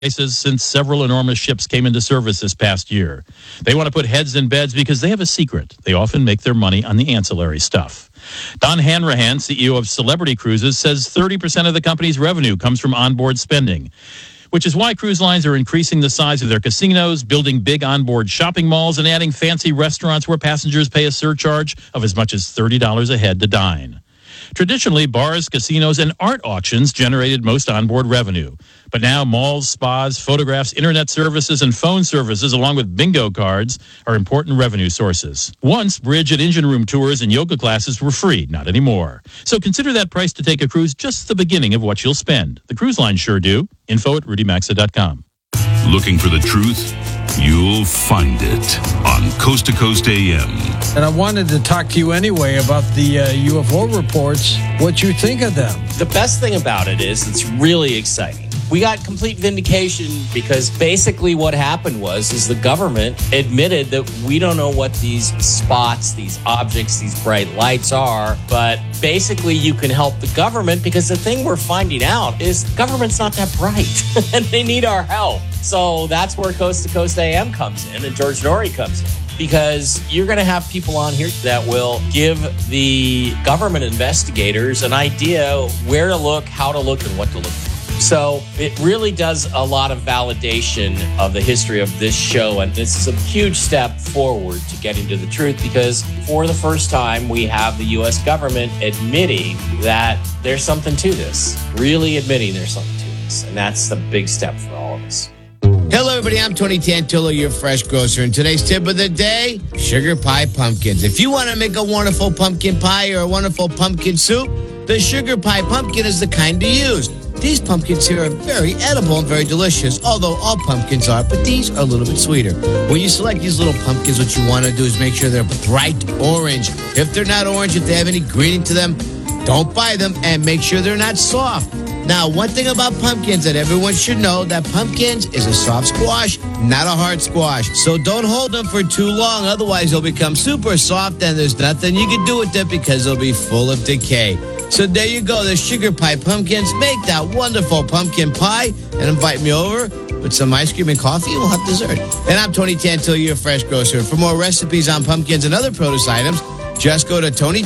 prices since several enormous ships came into service this past year. They want to put heads in beds because they have a secret. They often make their money on the ancillary stuff. Don Hanrahan, CEO of Celebrity Cruises, says 30% of the company's revenue comes from onboard spending, which is why cruise lines are increasing the size of their casinos, building big onboard shopping malls, and adding fancy restaurants where passengers pay a surcharge of as much as $30 a head to dine. Traditionally, bars, casinos, and art auctions generated most onboard revenue. But now malls, spas, photographs, internet services, and phone services, along with bingo cards, are important revenue sources. Once, bridge and engine room tours and yoga classes were free, not anymore. So consider that price to take a cruise just the beginning of what you'll spend. The cruise lines sure do. Info at rudymaxa.com. Looking for the truth? You'll find it on Coast to Coast AM. And I wanted to talk to you anyway about the UFO reports, what you think of them. The best thing about it is it's really exciting. We got complete vindication because basically what happened is the government admitted that we don't know what these spots, these objects, these bright lights are, but basically you can help the government because the thing we're finding out is the government's not that bright and they need our help. So that's where Coast to Coast AM comes in and George Noory comes in. Because you're going to have people on here that will give the government investigators an idea where to look, how to look, and what to look for. So it really does a lot of validation of the history of this show. And this is a huge step forward to getting to the truth because for the first time, we have the U.S. government admitting that there's something to this, really admitting there's something to this. And that's the big step for all of us. Hello, everybody. I'm Tony Tantillo, your fresh grocer. And today's tip of the day, sugar pie pumpkins. If you want to make a wonderful pumpkin pie or a wonderful pumpkin soup, the sugar pie pumpkin is the kind to use. These pumpkins here are very edible and very delicious, although all pumpkins are, but these are a little bit sweeter. When you select these little pumpkins, what you want to do is make sure they're bright orange. If they're not orange, if they have any green to them, don't buy them, and make sure they're not soft. Now, one thing about pumpkins that everyone should know, that pumpkins is a soft squash, not a hard squash. So don't hold them for too long, otherwise they'll become super soft and there's nothing you can do with them because they'll be full of decay. So there you go, the sugar pie pumpkins. Make that wonderful pumpkin pie and invite me over with some ice cream and coffee. We'll have dessert. And I'm Tony Tantillo, your fresh grocer. For more recipes on pumpkins and other produce items, just go to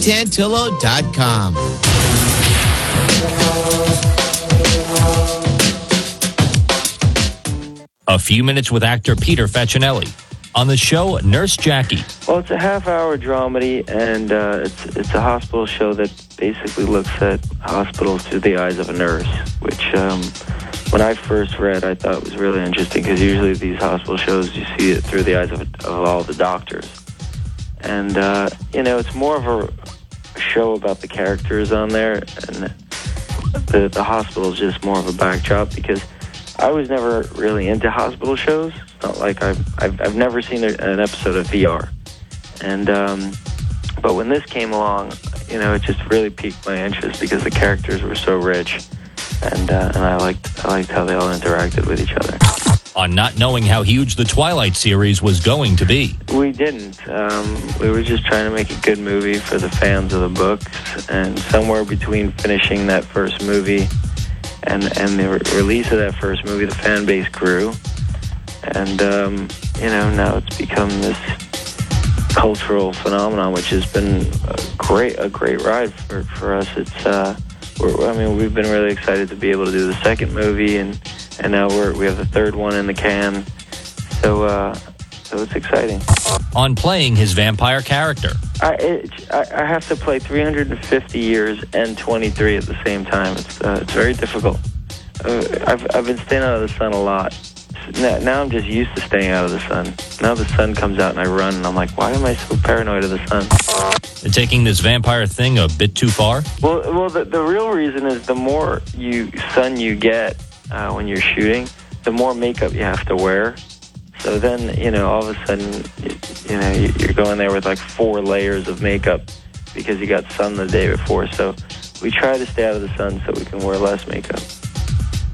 TonyTantillo.com. A Few Minutes with actor Peter Facinelli. On the show, Nurse Jackie. Well, it's a half-hour dramedy, and it's a hospital show that basically looks at hospitals through the eyes of a nurse, which when I first read, I thought was really interesting, because usually these hospital shows, you see it through the eyes of all the doctors. And, it's more of a show about the characters on there, and the hospital is just more of a backdrop, because I was never really into hospital shows. It's not like I've never seen an episode of VR, and but when this came along, it just really piqued my interest because the characters were so rich, and I liked how they all interacted with each other. On not knowing how huge the Twilight series was going to be. We didn't. We were just trying to make a good movie for the fans of the books, and somewhere between finishing that first movie and the release of that first movie, the fan base grew. And, now it's become this cultural phenomenon, which has been a great ride for us. It's, we've been really excited to be able to do the second movie, and now we have the third one in the can. So it's exciting. On playing his vampire character. I have to play 350 years and 23 at the same time. It's very difficult. I've been staying out of the sun a lot. Now I'm just used to staying out of the sun. Now the sun comes out and I run, and I'm like, why am I so paranoid of the sun? And taking this vampire thing a bit too far? Well, the real reason is the more sun you get when you're shooting, the more makeup you have to wear. So then, all of a sudden, you're going there with like 4 layers of makeup because you got sun the day before. So we try to stay out of the sun so we can wear less makeup.